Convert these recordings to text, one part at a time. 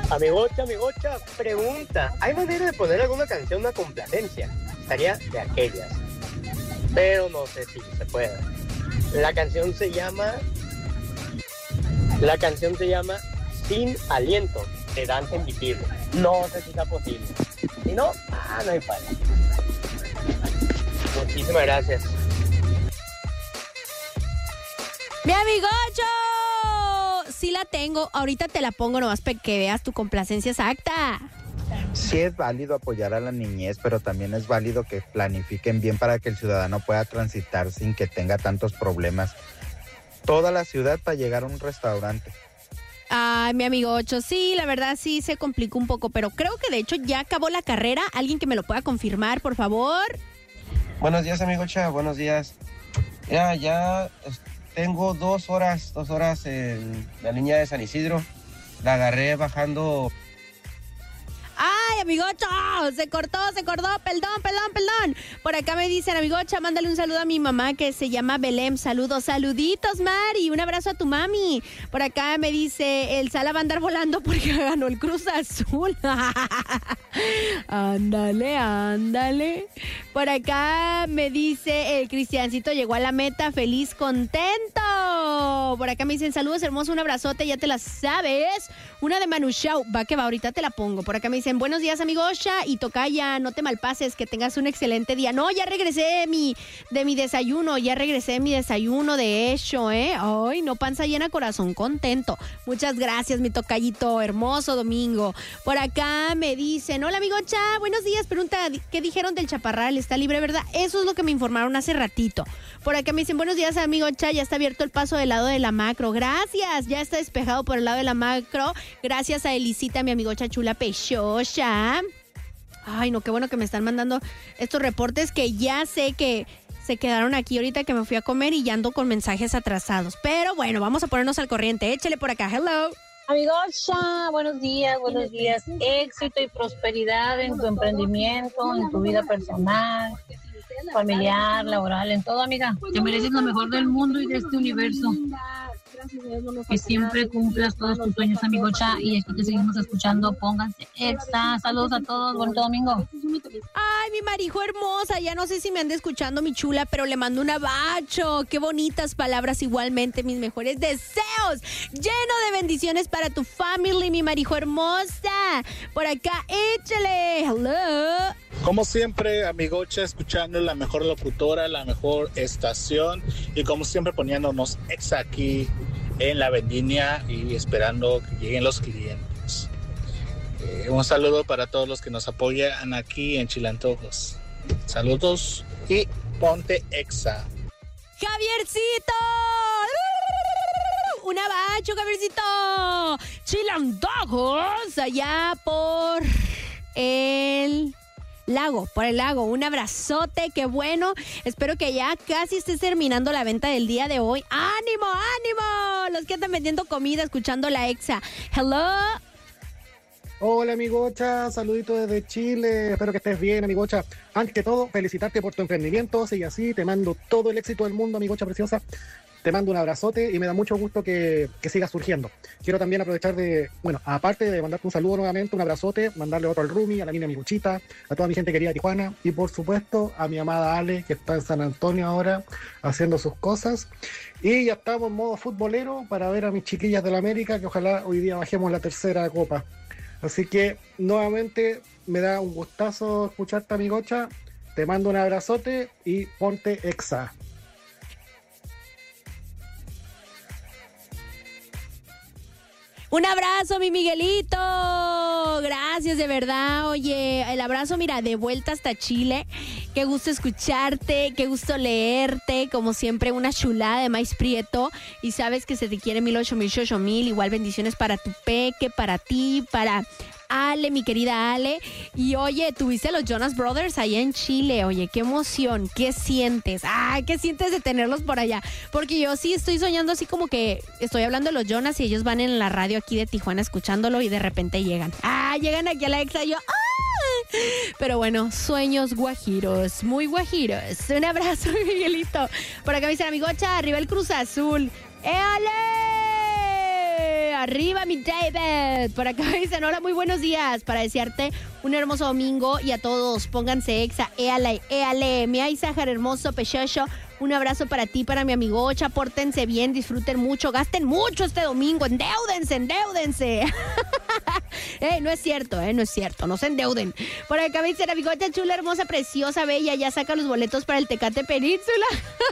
Amigocha, pregunta. ¿Hay manera de poner alguna canción, una complacencia? Estaría de aquellas. Pero no sé si se puede. La canción se llama Sin Aliento, de Dante Invisible. No sé si sea posible. Si no, no hay falta. Muchísimas gracias. ¡Mi amigocho! Sí la tengo. Ahorita te la pongo nomás para que veas tu complacencia exacta. Sí es válido apoyar a la niñez, pero también es válido que planifiquen bien para que el ciudadano pueda transitar sin que tenga tantos problemas. Toda la ciudad para llegar a un restaurante. Ay, mi amigo Ocho, sí, la verdad sí se complicó un poco, pero creo que de hecho ya acabó la carrera. ¿Alguien que me lo pueda confirmar, por favor? Buenos días, amigocha, buenos días. Ya tengo 2 horas en la línea de San Isidro. La agarré bajando. ¡Ay, amigocho! Se cortó, perdón. Por acá me dicen, amigocha, mándale un saludo a mi mamá que se llama Belém. Saluditos, Mari. Un abrazo a tu mami. Por acá me dice, el Sala va a andar volando porque ganó el Cruz Azul. Ándale. Por acá me dice, el Cristiancito llegó a la meta, feliz, contento. Por acá me dicen, saludos, hermoso, un abrazote, ya te la sabes. Una de Manu Chao, va que va, ahorita te la pongo. Por acá me dicen, buenos días, amigocha, y tocaya, no te malpases, que tengas un excelente día. No, ya regresé de mi desayuno, de hecho, Ay, no, panza llena, corazón contento. Muchas gracias, mi tocayito, hermoso domingo. Por acá me dicen, hola, amigocha, buenos días, pregunta, ¿qué dijeron del Chaparral? ¿Está libre, verdad? Eso es lo que me informaron hace ratito. Por acá me dicen, buenos días, amigocha, ya está abierto el paso del lado de la Macro. Gracias, ya está despejado por el lado de la Macro. Gracias a Elisita, mi amigocha chula pechocha. Ay, no, qué bueno que me están mandando estos reportes que ya sé que se quedaron aquí ahorita que me fui a comer y ya ando con mensajes atrasados. Pero bueno, vamos a ponernos al corriente. Échale por acá, hello. Amigocha, buenos días. Éxito y prosperidad en tu emprendimiento, en tu vida personal, familiar, laboral, en todo, amiga. Te mereces lo mejor del mundo y de este universo. Que siempre cumplas todos tus sueños, amigocha, y aquí te seguimos escuchando. Pónganse extra. Saludos a todos, bonito domingo. Ay, mi marijo hermosa, ya no sé si me anda escuchando mi chula, pero le mando un abacho. Qué bonitas palabras, igualmente mis mejores deseos, lleno de bendiciones para tu family, mi marijo hermosa. Por acá, échale, hello. Como siempre, amigocha, escuchando la mejor locutora, la mejor estación, y como siempre poniéndonos ex aquí en la vendimia y esperando que lleguen los clientes. Un saludo para todos los que nos apoyan aquí en Chilantojos. Saludos y ponte exa. ¡Javiercito! ¡Un abacho, Javiercito! Chilantojos, allá por el lago, un abrazote, qué bueno, espero que ya casi estés terminando la venta del día de hoy. ¡Ánimo! Los que andan vendiendo comida, escuchando la exa. Hello. Hola, amigocha, saludito desde Chile, espero que estés bien, amigocha. Antes que todo, felicitarte por tu emprendimiento, sigue así, te mando todo el éxito del mundo, amigocha preciosa. Te mando un abrazote y me da mucho gusto que sigas surgiendo. Quiero también aprovechar aparte de mandarte un saludo nuevamente, un abrazote, mandarle otro al Rumi, a la niña Miguchita, a toda mi gente querida de Tijuana y por supuesto a mi amada Ale, que está en San Antonio ahora haciendo sus cosas. Y ya estamos en modo futbolero para ver a mis chiquillas de la América, que ojalá hoy día bajemos la tercera copa. Así que nuevamente me da un gustazo escucharte, amigocha. Te mando un abrazote y ponte exa. Un abrazo, mi Miguelito. Gracias, de verdad. Oye, el abrazo, mira, de vuelta hasta Chile. Qué gusto escucharte, qué gusto leerte. Como siempre, una chulada de maíz prieto. Y sabes que se te quiere 1000. Igual bendiciones para tu peque, para ti, para Ale, mi querida Ale. Y oye, tuviste a los Jonas Brothers allá en Chile. Oye, qué emoción, ¿qué sientes? ¿Qué sientes de tenerlos por allá? Porque yo sí estoy soñando así como que estoy hablando de los Jonas y ellos van en la radio aquí de Tijuana escuchándolo y de repente llegan. Llegan aquí a la exa y yo, pero bueno, sueños guajiros, muy guajiros. Un abrazo, Miguelito. Por acá me dice amigocha, arriba el Cruz Azul. ¡Éale! arriba, mi David. Por acá dicen, hola, muy buenos días. Para desearte un hermoso domingo y a todos, pónganse exa, éale. Mi Aizajar hermoso, pechocho. Un abrazo para ti, para mi amigocha. Pórtense bien, disfruten mucho, gasten mucho este domingo. Endeúdense. No es cierto, no se endeuden. Por acá me dicen, amigocha chula, hermosa, preciosa, bella, ya saca los boletos para el Tecate Península.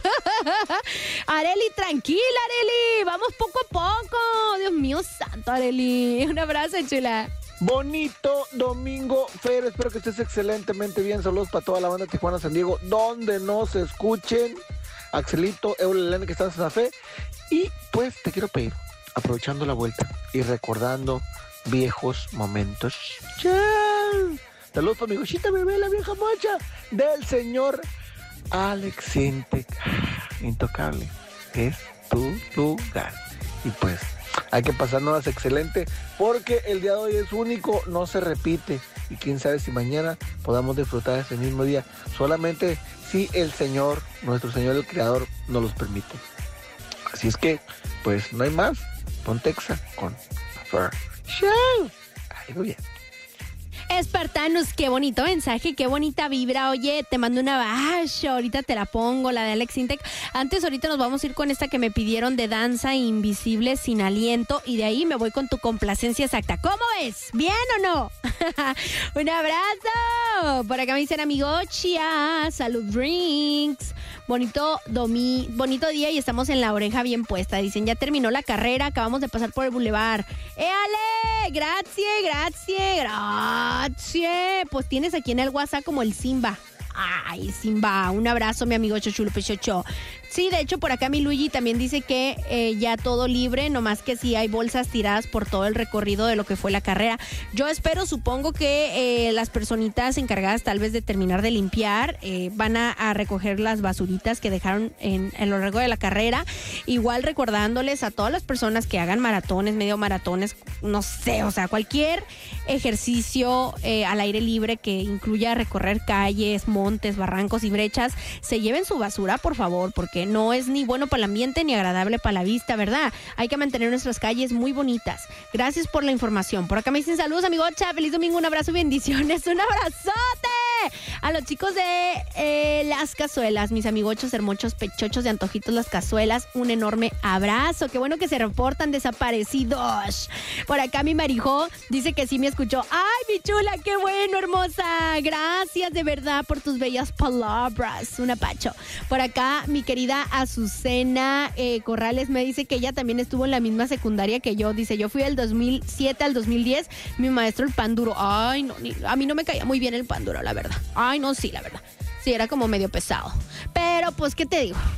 Areli, tranquila, Areli, vamos poco a poco. Dios mío santo, Areli. Un abrazo, chula. Bonito domingo, Fer, espero que estés excelentemente bien. Saludos para toda la banda de Tijuana, San Diego, donde nos escuchen. Axelito, Eulelene, que están en Santa Fe. Y pues te quiero pedir, aprovechando la vuelta y recordando viejos momentos. ¡Chao! Saludos para mi gochita bebé, la vieja mocha del señor Alex Intec. Intocable, es tu lugar. Y pues hay que pasarnos excelente porque el día de hoy es único, no se repite. Y quién sabe si mañana podamos disfrutar ese mismo día. Solamente si el Señor, nuestro Señor el Creador, nos los permite. Así es que, pues no hay más. Ponte exa con Fer. ¡Chao! Algo bien. Espartanos, qué bonito mensaje, qué bonita vibra. Oye, te mando una baja, ahorita te la pongo, la de Alex Intec. Antes, ahorita nos vamos a ir con esta que me pidieron de Danza Invisible sin aliento, y de ahí me voy con tu complacencia exacta. ¿Cómo ves? ¿Bien o no? Un abrazo. Por acá me dicen, amigochia, salud drinks. Bonito día y estamos en la oreja bien puesta. Dicen, ya terminó la carrera, acabamos de pasar por el bulevar. ¡Éale! Gracias. Pues tienes aquí en el WhatsApp como el Simba. Ay, Simba, un abrazo, mi amigo Chochulo Pechocho. Sí, de hecho, por acá mi Luigi también dice que ya todo libre, nomás que sí hay bolsas tiradas por todo el recorrido de lo que fue la carrera. Yo supongo que las personitas encargadas tal vez de terminar de limpiar van a recoger las basuritas que dejaron en lo largo de la carrera. Igual recordándoles a todas las personas que hagan maratones, medio maratones, no sé, o sea, cualquier ejercicio al aire libre que incluya recorrer calles, montes, barrancos y brechas, se lleven su basura, por favor, porque no es ni bueno para el ambiente ni agradable para la vista, ¿verdad? Hay que mantener nuestras calles muy bonitas. Gracias por la información. Por acá me dicen, saludos, amigocha, feliz domingo, un abrazo y bendiciones, un abrazote a los chicos de Las Cazuelas, mis amigochos hermosos, pechochos de antojitos Las Cazuelas, un enorme abrazo. Qué bueno que se reportan desaparecidos. Por acá mi Marijó dice que sí me escuchó. Ay, mi chula, qué bueno, hermosa. Gracias de verdad por tus bellas palabras. Un apacho. Por acá mi querida Azucena Corrales me dice que ella también estuvo en la misma secundaria que yo. Dice, yo fui del 2007 al 2010, mi maestro el pan duro. Ay, no, a mí no me caía muy bien el pan duro, la verdad. Ay, no, sí, la verdad. Sí, era como medio pesado. Pero, pues, ¿qué te digo?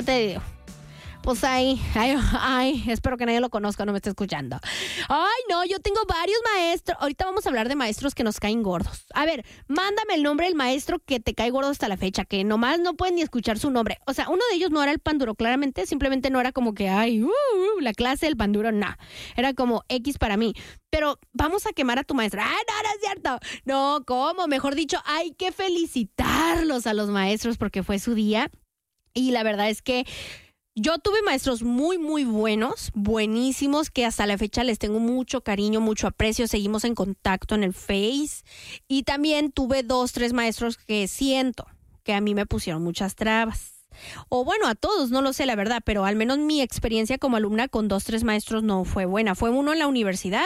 Pues ay, espero que nadie lo conozca, no me esté escuchando. Ay, no, yo tengo varios maestros. Ahorita vamos a hablar de maestros que nos caen gordos. A ver, mándame el nombre del maestro que te cae gordo hasta la fecha, que nomás no pueden ni escuchar su nombre. O sea, uno de ellos no era el pan duro, claramente, simplemente no era como que, la clase del pan duro, no. Era como X para mí. Pero vamos a quemar a tu maestro. ¡Ah, no es cierto! No, ¿cómo? Mejor dicho, hay que felicitarlos a los maestros porque fue su día. Y la verdad es que yo tuve maestros muy, muy buenos, buenísimos, que hasta la fecha les tengo mucho cariño, mucho aprecio. Seguimos en contacto en el Face. Y también tuve 2, 3 maestros que siento que a mí me pusieron muchas trabas. O bueno, a todos, no lo sé la verdad, pero al menos mi experiencia como alumna con 2, 3 maestros no fue buena. Fue uno en la universidad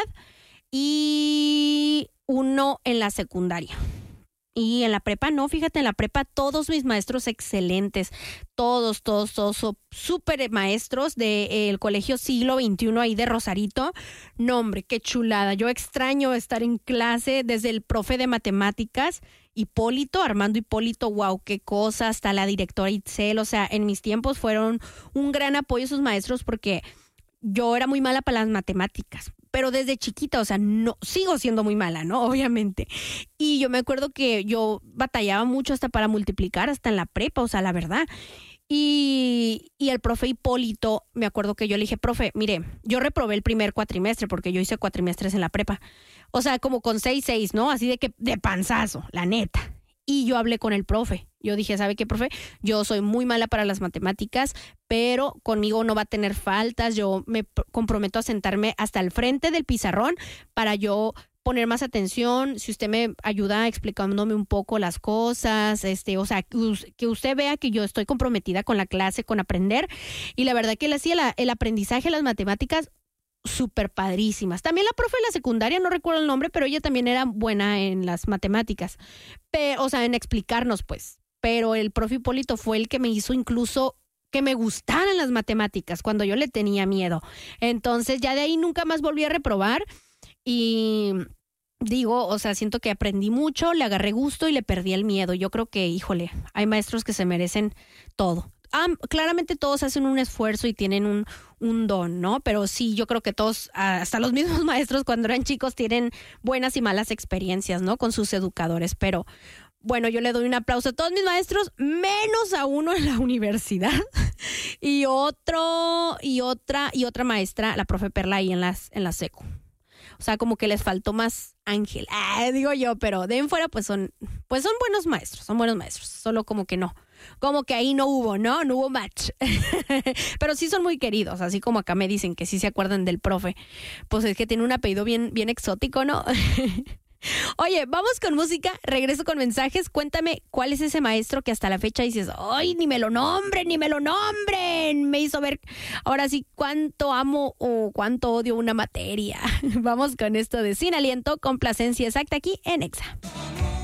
y uno en la secundaria. Y en la prepa no, fíjate, en la prepa todos mis maestros excelentes, todos súper maestros del Colegio Siglo XXI ahí de Rosarito. No, hombre, qué chulada. Yo extraño estar en clase desde el profe de matemáticas, Armando Hipólito, wow, qué cosa, hasta la directora Itzel. O sea, en mis tiempos fueron un gran apoyo sus maestros porque yo era muy mala para las matemáticas. Pero desde chiquita, o sea, no, sigo siendo muy mala, ¿no? Obviamente. Y yo me acuerdo que yo batallaba mucho hasta para multiplicar, hasta en la prepa, o sea, la verdad. Y el profe Hipólito, me acuerdo que yo le dije, profe, mire, yo reprobé el primer cuatrimestre porque yo hice cuatrimestres en la prepa. O sea, como con 6, ¿no? Así de que de panzazo, la neta. Y yo hablé con el profe. Yo dije, ¿sabe qué, profe? Yo soy muy mala para las matemáticas, pero conmigo no va a tener faltas. Yo me comprometo a sentarme hasta el frente del pizarrón para yo poner más atención. Si usted me ayuda explicándome un poco las cosas, o sea, que usted vea que yo estoy comprometida con la clase, con aprender. Y la verdad que él hacía el aprendizaje de las matemáticas súper padrísimas. También la profe de la secundaria, no recuerdo el nombre, pero ella también era buena en las matemáticas. O sea, en explicarnos, pues. Pero el profe Hipólito fue el que me hizo incluso que me gustaran las matemáticas cuando yo le tenía miedo. Entonces, ya de ahí nunca más volví a reprobar y digo, o sea, siento que aprendí mucho, le agarré gusto y le perdí el miedo. Yo creo que, híjole, hay maestros que se merecen todo. Claramente todos hacen un esfuerzo y tienen un don, ¿no? Pero sí, yo creo que todos, hasta los mismos maestros cuando eran chicos, tienen buenas y malas experiencias, ¿no? Con sus educadores. Pero bueno, yo le doy un aplauso a todos mis maestros, menos a uno en la universidad y otra maestra, la profe Perla, ahí en la secu. O sea, como que les faltó más ángel, digo yo, pero de en fuera pues son buenos maestros, solo como que no. Como que ahí no hubo match. Pero sí son muy queridos, así como acá me dicen que sí se acuerdan del profe. Pues es que tiene un apellido bien, bien exótico, ¿no? Oye, vamos con música, regreso con mensajes. Cuéntame cuál es ese maestro que hasta la fecha dices, ¡ay, ni me lo nombren! Me hizo ver ahora sí cuánto amo o cuánto odio una materia. Vamos con esto de Sin Aliento, complacencia exacta aquí en Exa.